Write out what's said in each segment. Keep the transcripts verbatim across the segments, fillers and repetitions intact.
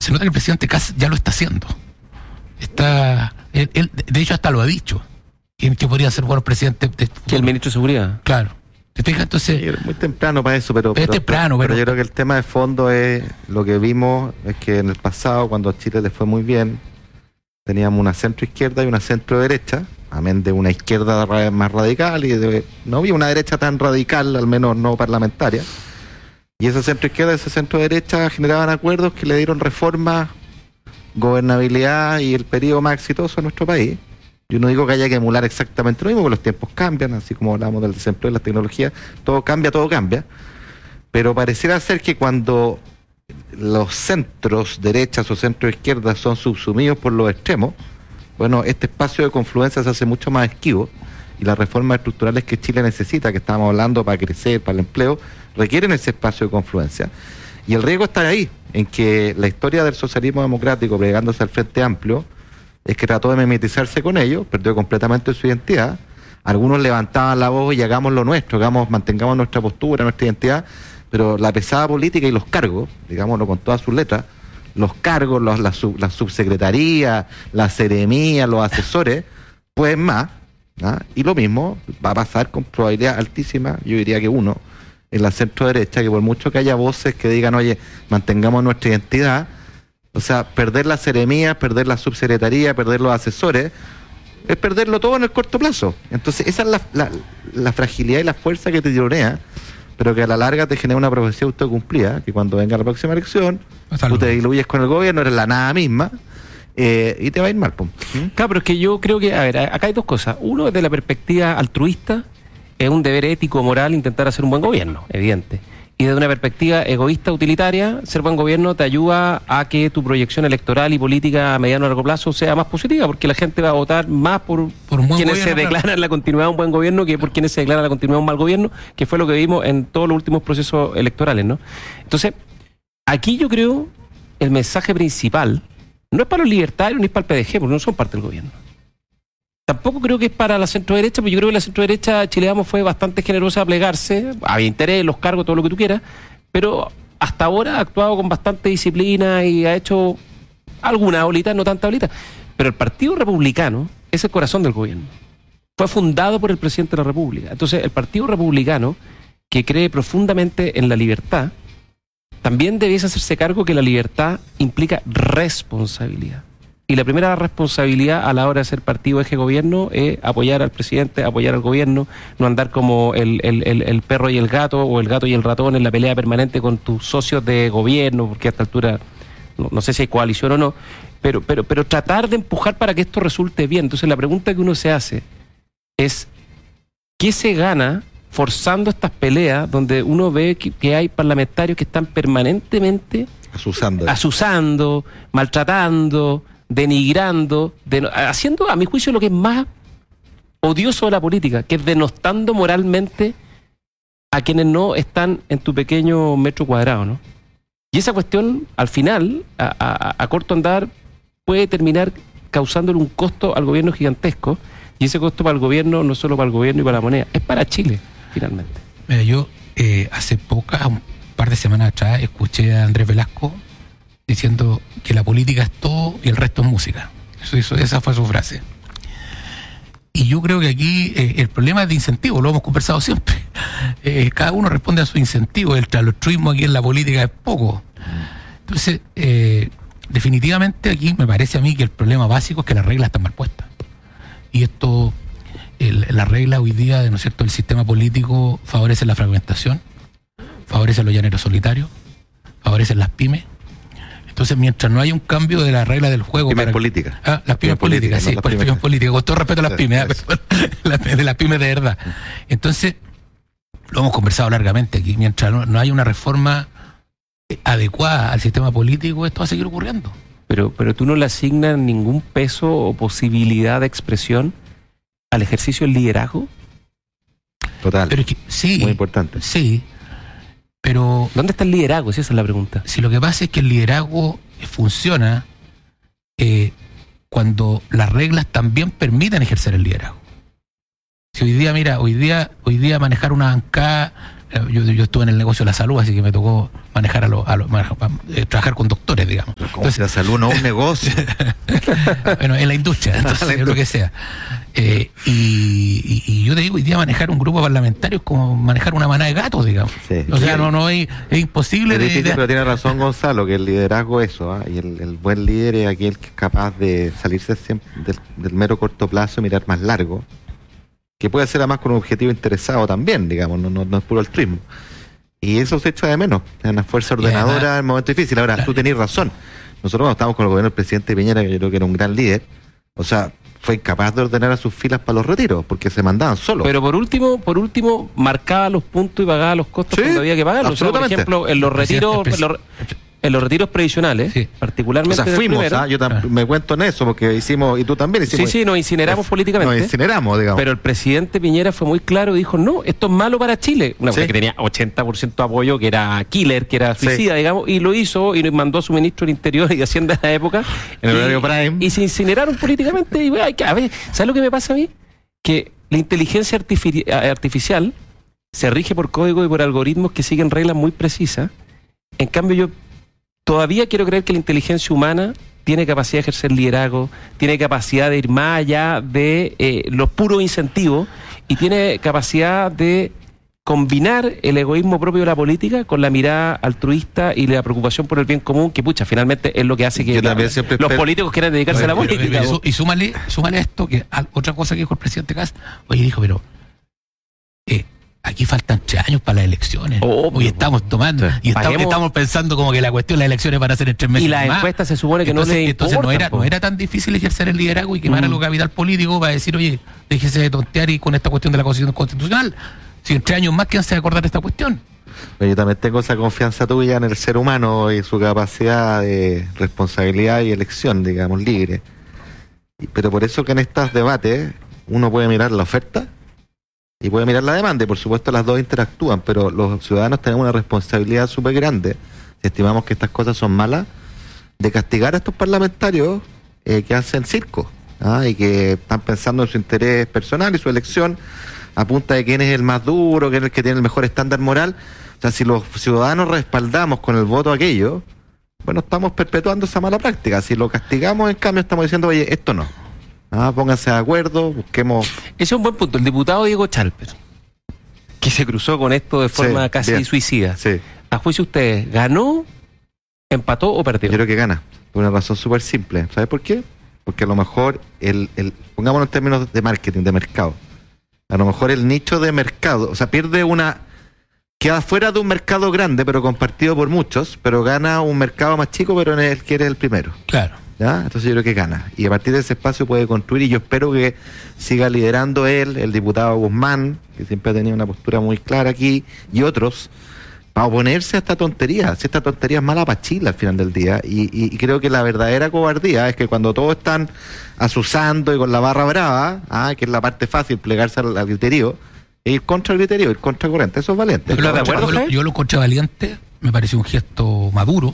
se nota que el presidente Kast ya lo está haciendo. Está, él, él, de hecho hasta lo ha dicho, que, que podría ser bueno presidente. De, que el ministro de Seguridad. Claro. ¿Te fijas? Entonces, sí, muy temprano para eso, pero, es pero, temprano, pero, pero, pero yo creo que el tema de fondo es lo que vimos, es que en el pasado, cuando a Chile le fue muy bien, teníamos una centro izquierda y una centro derecha, amén de una izquierda más radical, y de, no había una derecha tan radical, al menos no parlamentaria, y esa centro izquierda y esa centro derecha generaban acuerdos que le dieron reformas, gobernabilidad y el periodo más exitoso a nuestro país. Yo no digo que haya que emular exactamente lo mismo, porque los tiempos cambian, así como hablamos del desempleo y las tecnologías, todo cambia, todo cambia, pero pareciera ser que cuando los centros derechas o centros izquierdas son subsumidos por los extremos, bueno, este espacio de confluencia se hace mucho más esquivo, y las reformas estructurales que Chile necesita, que estamos hablando para crecer, para el empleo, requieren ese espacio de confluencia. Y el riesgo está ahí, en que la historia del socialismo democrático, plegándose al Frente Amplio, es que trató de mimetizarse con ellos, perdió completamente su identidad. Algunos levantaban la voz y hagamos lo nuestro, hagamos, mantengamos nuestra postura, nuestra identidad, pero la pesada política y los cargos, digámoslo con todas sus letras, los cargos, los, la, sub, la subsecretaría, la seremía, los asesores, pueden más, ¿no? Y lo mismo va a pasar con probabilidad altísima, yo diría que uno, en la centro derecha, que por mucho que haya voces que digan, oye, mantengamos nuestra identidad, o sea, perder la seremía, perder la subsecretaría, perder los asesores, es perderlo todo en el corto plazo. Entonces esa es la, la, la fragilidad y la fuerza que te tironea, pero que a la larga te genera una profecía autocumplida, que cuando venga la próxima elección, tú te diluyes con el gobierno, eres la nada misma, eh, y te va a ir mal. ¿Mm? Claro, pero es que yo creo que, a ver, acá hay dos cosas. Uno, desde la perspectiva altruista, es un deber ético, moral, intentar hacer un buen gobierno, evidente. Y desde una perspectiva egoísta, utilitaria, ser buen gobierno te ayuda a que tu proyección electoral y política a mediano y largo plazo sea más positiva, porque la gente va a votar más por, por un quienes se declaran claro. la continuidad de un buen gobierno que por quienes se declaran la continuidad de un mal gobierno, que fue lo que vimos en todos los últimos procesos electorales, ¿no? Entonces, aquí yo creo el mensaje principal no es para los libertarios ni es para el P D G, porque no son parte del gobierno. Tampoco creo que es para la centro derecha, porque yo creo que la centro derecha Chile fue bastante generosa a plegarse, había interés, los cargos, todo lo que tú quieras, pero hasta ahora ha actuado con bastante disciplina y ha hecho alguna olita, no tanta olita. Pero el Partido Republicano es el corazón del gobierno. Fue fundado por el presidente de la República. Entonces, el Partido Republicano, que cree profundamente en la libertad, también debiese hacerse cargo que la libertad implica responsabilidad. Y la primera responsabilidad a la hora de ser partido eje gobierno es apoyar al presidente, apoyar al gobierno, no andar como el, el, el, el perro y el gato o el gato y el ratón en la pelea permanente con tus socios de gobierno, porque a esta altura no, no sé si hay coalición o no, pero, pero, pero tratar de empujar para que esto resulte bien. Entonces la pregunta que uno se hace es, ¿qué se gana forzando estas peleas donde uno ve que, que hay parlamentarios que están permanentemente asusando, asusando maltratando, denigrando, de, haciendo a mi juicio lo que es más odioso de la política, que es denostando moralmente a quienes no están en tu pequeño metro cuadrado, ¿no? Y esa cuestión, al final, a, a, a corto andar, puede terminar causándole un costo al gobierno gigantesco, y ese costo para el gobierno, no solo para el gobierno y para la moneda, es para Chile, finalmente. Mira, yo eh, hace pocas, un par de semanas atrás, escuché a Andrés Velasco diciendo que la política es todo y el resto es música. Eso, eso, esa fue su frase. Y yo creo que aquí eh, el problema es de incentivo, lo hemos conversado siempre. Eh, cada uno responde a su incentivo, el altruismo aquí en la política es poco. Entonces, eh, definitivamente aquí me parece a mí que el problema básico es que las reglas están mal puestas. Y esto, el, la regla hoy día, ¿no es cierto?, el sistema político favorece la fragmentación, favorece a los llaneros solitarios, favorece las pymes. Entonces, mientras no haya un cambio de la regla del juego... Pymes para... políticas. Ah, las pymes políticas, sí, no pues pymes políticas. Con todo respeto a las pymes, ¿eh? De las pymes de verdad. Entonces, lo hemos conversado largamente aquí. Mientras no, no haya una reforma adecuada al sistema político, esto va a seguir ocurriendo. Pero, pero tú no le asignas ningún peso o posibilidad de expresión al ejercicio del liderazgo. Total. Pero es que, sí. Muy importante. Sí. Pero ¿dónde está el liderazgo? Si esa es la pregunta. Si lo que pasa es que el liderazgo funciona eh, cuando las reglas también permiten ejercer el liderazgo. Si hoy día, mira, hoy día, hoy día manejar una bancada eh, yo, yo estuve en el negocio de la salud, así que me tocó manejar a los, a los manejar, eh, trabajar con doctores, digamos. Entonces, la salud no es un negocio. Bueno, en la industria, entonces, lo que sea. Eh, y, y, y yo te digo, hoy día manejar un grupo parlamentario es como manejar una manada de gatos, digamos. Sí. O sea, no, no es, es imposible. Es de, difícil, de... pero tiene razón Gonzalo, que el liderazgo es eso, ¿eh? Y el, el buen líder es aquel que es capaz de salirse siempre del, del mero corto plazo y mirar más largo, que puede ser además con un objetivo interesado también, digamos, no, no, no es puro altruismo. Y eso se echa de menos, es una fuerza ordenadora además, en momentos difíciles. Ahora, claro, tú tenés razón. Nosotros cuando estábamos con el gobierno del presidente Piñera, que yo creo que era un gran líder, o sea, fue incapaz de ordenar a sus filas para los retiros, porque se mandaban solos. Pero por último, por último, marcaba los puntos y pagaba los costos, sí, cuando había que pagarlos. O sea, por ejemplo, en los retiros, en los, en los retiros previsionales, sí, particularmente. O sea, fuimos, primero, ¿ah? yo tam- ah. me cuento en eso, porque hicimos, y tú también hicimos. Sí, sí, nos incineramos eh, políticamente. Nos incineramos, digamos. Pero el presidente Piñera fue muy claro y dijo, no, esto es malo para Chile. Una cosa, sí, que tenía ochenta por ciento de apoyo, que era killer, que era suicida, sí, digamos, y lo hizo y nos mandó a su ministro del Interior y de Hacienda en la época. En el horario Prime. Y se incineraron políticamente. Y bueno, a ver, ¿sabes lo que me pasa a mí? Que la inteligencia artifici- artificial se rige por código y por algoritmos que siguen reglas muy precisas. En cambio, yo todavía quiero creer que la inteligencia humana tiene capacidad de ejercer liderazgo, tiene capacidad de ir más allá de eh, los puros incentivos y tiene capacidad de combinar el egoísmo propio de la política con la mirada altruista y la preocupación por el bien común, que pucha, finalmente es lo que hace que la, los espero, políticos quieran dedicarse oye, a la política. Pero, pero, y súmale, súmale a esto, que a, otra cosa que dijo el presidente Kast, oye, dijo, pero eh, aquí faltan tres años para las elecciones. Oh, hoy estamos tomando, sí, y estamos, estamos pensando como que la cuestión de las elecciones van a ser en tres meses. Y las encuestas se supone que entonces, no le Entonces importan, no era, no era tan difícil ejercer el liderazgo y quemar mm. algo capital político para decir, oye, déjese de tontear y con esta cuestión de la Constitución Constitucional. Si en tres años más, ¿quién se va a acordar de esta cuestión? Pero yo también tengo esa confianza tuya en el ser humano y su capacidad de responsabilidad y elección, digamos, libre. Pero por eso que en estos debates uno puede mirar la oferta y puede mirar la demanda, y por supuesto las dos interactúan, pero los ciudadanos tenemos una responsabilidad súper grande, si estimamos que estas cosas son malas, de castigar a estos parlamentarios eh, que hacen circo, ¿ah? Y que están pensando en su interés personal y su elección a punta de quién es el más duro, quién es el que tiene el mejor estándar moral. O sea, si los ciudadanos respaldamos con el voto aquello, bueno, estamos perpetuando esa mala práctica. Si lo castigamos, en cambio, estamos diciendo, oye, esto no. Ah, pónganse de acuerdo, busquemos... Ese es un buen punto. El diputado Diego Chalper, que se cruzó con esto de forma sí, casi bien. suicida. Sí. A juicio de ustedes, ¿ganó, empató o perdió? Yo creo que gana, por una razón súper simple. ¿Sabes por qué? Porque a lo mejor, el, el pongámonos en términos de marketing, de mercado, a lo mejor el nicho de mercado, o sea, pierde una... Queda fuera de un mercado grande, pero compartido por muchos, pero gana un mercado más chico, pero en el que eres el primero. Claro. ¿Ya? Entonces yo creo que gana. Y a partir de ese espacio puede construir, y yo espero que siga liderando él, el diputado Guzmán, que siempre ha tenido una postura muy clara aquí, y otros, para oponerse a esta tontería. Si esta tontería es mala para Chile al final del día. Y, y, y creo que la verdadera cobardía es que cuando todos están asusando y con la barra brava, ¿ah? Que es la parte fácil, plegarse al, al criterio, ir contra el criterio, ir contra el corriente. Eso es valiente. ¿Lo de acuerdo, yo, yo lo encontré valiente, me pareció un gesto maduro.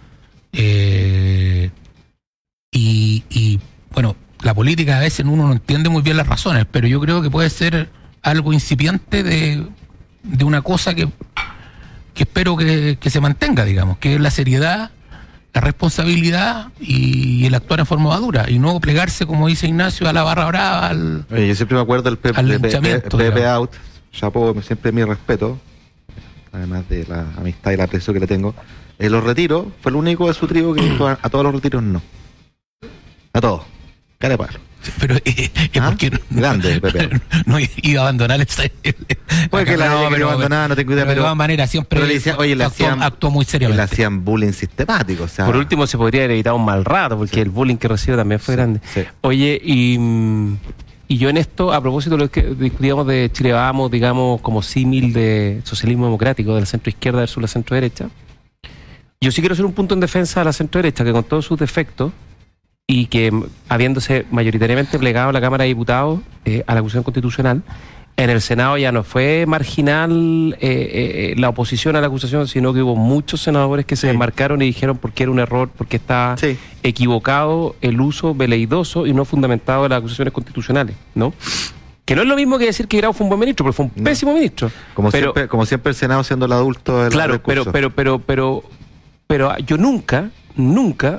Eh, y, y bueno, la política a veces uno no entiende muy bien las razones, pero yo creo que puede ser algo incipiente de, de una cosa que, que espero que, que se mantenga, digamos, que es la seriedad, la responsabilidad y el actuar en forma madura y no plegarse, como dice Ignacio, a la barra brava. Al, Oye, yo siempre me acuerdo del Pepe, Pepe, Pepe Out, chapo, siempre mi respeto, además de la amistad y el aprecio que le tengo. En los retiros, fue el único de su tribu que dijo a, a todos los retiros no. A todos. Cara de palo. Pero eh, eh, ¿Ah? porque no, grande, Pepe. No iba a abandonar el porque la no, pero, abandonaba, no tengo idea, pero de todas maneras siempre pero le decían, oye, le actuó, hacían, actuó muy seriamente. Le hacían bullying sistemático, o sea, por último se podría haber evitado un mal rato, porque sí, el bullying que recibe también fue sí, grande. Sí. Oye, y, y yo en esto, a propósito de lo que discutíamos de Chile Vamos, digamos, como símil de socialismo democrático, de la centro izquierda versus la centro derecha, yo sí quiero hacer un punto en defensa de la centro derecha, que con todos sus defectos, y que habiéndose mayoritariamente plegado a la Cámara de Diputados eh, a la acusación constitucional, en el Senado ya no fue marginal eh, eh, la oposición a la acusación, sino que hubo muchos senadores que se sí. desmarcaron y dijeron por qué era un error, porque estaba sí. equivocado el uso veleidoso y no fundamentado de las acusaciones constitucionales, ¿no? Que no es lo mismo que decir que Grau fue un buen ministro, porque fue un No. pésimo ministro. Como, pero, siempre, como siempre el Senado siendo el adulto del claro, recurso. pero, pero, pero, pero, pero yo nunca, nunca